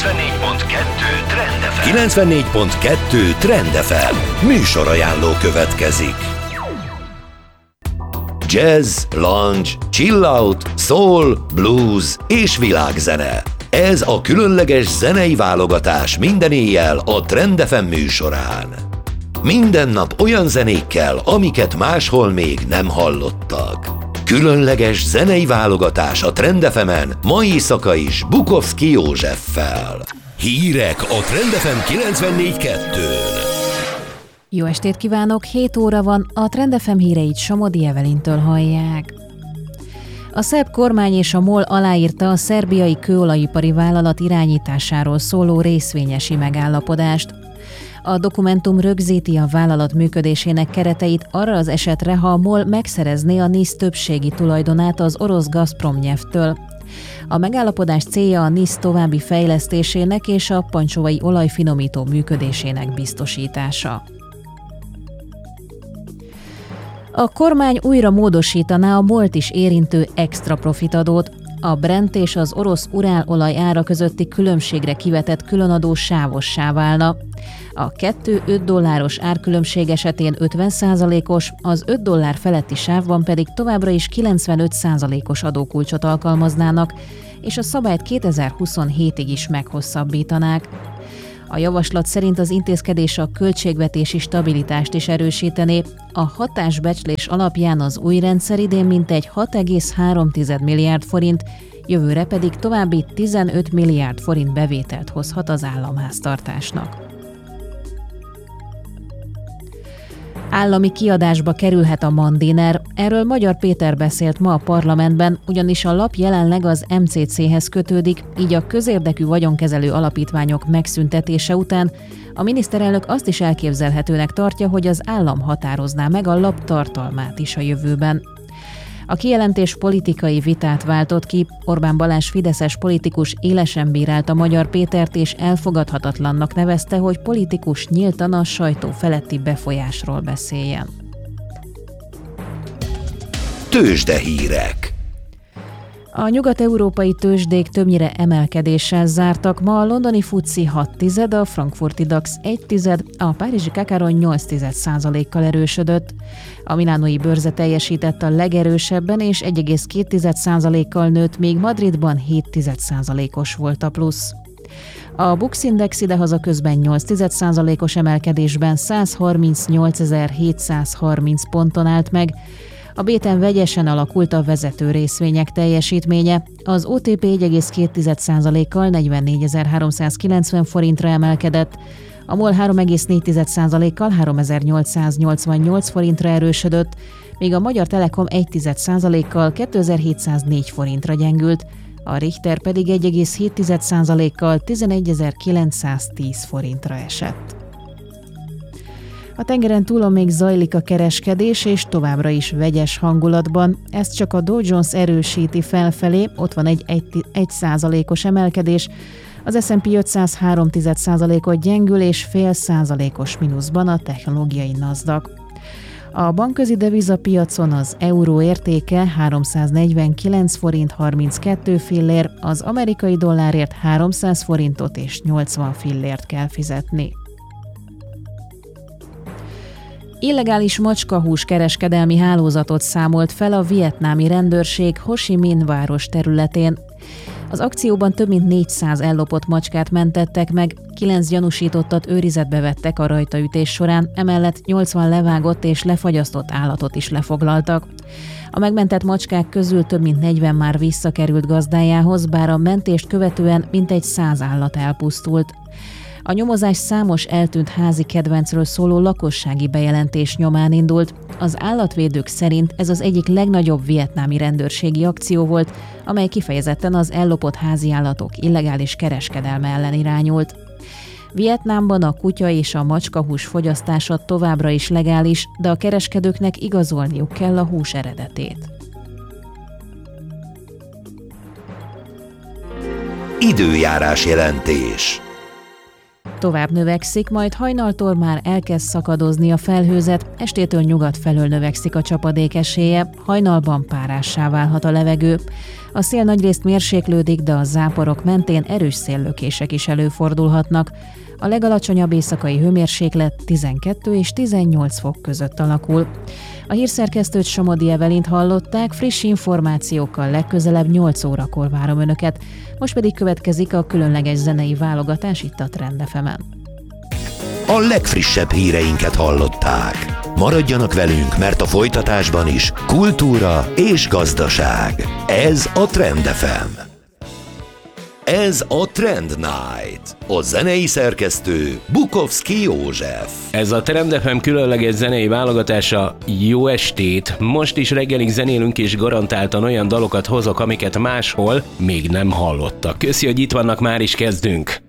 Trend FM. 94.2 Trend FM. Műsorajánló következik. Jazz, lounge, chill out, soul, blues és világzene. Ez a különleges zenei válogatás minden éjjel a Trend FM műsorán. Minden nap olyan zenékkel, amiket máshol még nem hallottak. Különleges zenei válogatás a Trend FM-en, mai éjszaka is Bukowski Józseffel. Hírek a Trend FM 94.2-n. Jó estét kívánok, 7 óra van, a Trend FM híreit Somodi Evelintől hallják. A szerb kormány és a MOL aláírta a szerbiai kőolajipari vállalat irányításáról szóló részvényesi megállapodást. A dokumentum rögzíti a vállalat működésének kereteit arra az esetre, ha a MOL megszerezné a NIS többségi tulajdonát az orosz Gazpromnyeftől. A megállapodás célja a NIS további fejlesztésének és a pancsovai olajfinomító működésének biztosítása. A kormány újra módosítaná a MOL-t is érintő extra profitadót. A Brent és az orosz urálolaj ára közötti különbségre kivetett különadó sávossá válna. A $2-5 árkülönbség esetén 50%-os, az $5 feletti sávban pedig továbbra is 95%-os adókulcsot alkalmaznának, és a szabályt 2027-ig is meghosszabbítanák. A javaslat szerint az intézkedés a költségvetési stabilitást is erősítené. A hatásbecslés alapján az új rendszer idén mintegy 6,3 milliárd forint, jövőre pedig további 15 milliárd forint bevételt hozhat az államháztartásnak. Állami kiadásba kerülhet a Mandiner. Erről Magyar Péter beszélt ma a parlamentben, ugyanis a lap jelenleg az MCC-hez kötődik, így a közérdekű vagyonkezelő alapítványok megszüntetése után a miniszterelnök azt is elképzelhetőnek tartja, hogy az állam határozná meg a lap tartalmát is a jövőben. A kijelentés politikai vitát váltott ki, Orbán Balázs fideszes politikus élesen bírálta Magyar Pétert és elfogadhatatlannak nevezte, hogy politikus nyíltan a sajtó feletti befolyásról beszéljen. Tőzsdehírek. A nyugat-európai tőzsdék többnyire emelkedéssel zártak, ma a londoni FTSE 6, a frankfurti DAX 1, a párizsi Kakaron 8%-kal erősödött. A milánói bőrze teljesített a legerősebben és 1,2%-kal nőtt, míg Madridban 7%-os volt a plusz. A Bux Index idehaza közben 8%-os emelkedésben 138.730 ponton állt meg. A Béten vegyesen alakult a vezető részvények teljesítménye. Az OTP 1,2%-kal 44.390 forintra emelkedett, a MOL 3,4%-kal 3.888 forintra erősödött, míg a Magyar Telekom 1%-kal 2.704 forintra gyengült, a Richter pedig 1,7%-kal 11.910 forintra esett. A tengeren túlon még zajlik a kereskedés, és továbbra is vegyes hangulatban. Ezt csak a Dow Jones erősíti felfelé, ott van egy 1%-os emelkedés, az S&P 500 0,3%-ot gyengül, és 0,5%-os mínuszban a technológiai NASDAQ. A bankközi devizapiacon az euró értéke 349 forint 32 fillér, az amerikai dollárért 300 forintot és 80 fillért kell fizetni. Illegális macskahús kereskedelmi hálózatot számolt fel a vietnámi rendőrség Ho Chi Minh város területén. Az akcióban több mint 400 ellopott macskát mentettek meg, 9 gyanúsítottat őrizetbe vettek a rajtaütés során, emellett 80 levágott és lefagyasztott állatot is lefoglaltak. A megmentett macskák közül több mint 40 már visszakerült gazdájához, bár a mentést követően mintegy 100 állat elpusztult. A nyomozás számos eltűnt házi kedvencről szóló lakossági bejelentés nyomán indult. Az állatvédők szerint ez az egyik legnagyobb vietnámi rendőrségi akció volt, amely kifejezetten az ellopott háziállatok illegális kereskedelme ellen irányult. Vietnámban a kutya és a macskahús fogyasztása továbbra is legális, de a kereskedőknek igazolniuk kell a hús eredetét. Időjárás jelentés. Tovább növekszik, majd hajnaltól már elkezd szakadozni a felhőzet, estétől nyugat felől növekszik a csapadék esélye, hajnalban párássá válhat a levegő. A szél nagyrészt mérséklődik, de a záporok mentén erős széllökések is előfordulhatnak. A legalacsonyabb éjszakai hőmérséklet 12 és 18 fok között alakul. A hírszerkesztőt, Somodi Evelint hallották, friss információkkal legközelebb 8 órakor várom Önöket. Most pedig következik a különleges zenei válogatás itt a Trend FM-en. A legfrissebb híreinket hallották. Maradjanak velünk, mert a folytatásban is kultúra és gazdaság. Ez a Trend FM. Ez a Trend Night. A zenei szerkesztő Bukovszki József. Ez a Trend FM különleges zenei válogatása. Jó estét! Most is reggelig zenélünk, és garantáltan olyan dalokat hozok, amiket máshol még nem hallottak. Köszi, hogy itt vannak, már is kezdünk!